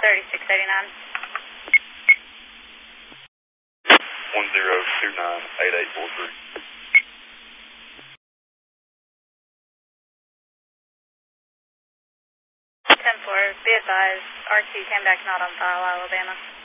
3689. 10298843. 10-4, be advised, RQ came back not on file, Alabama.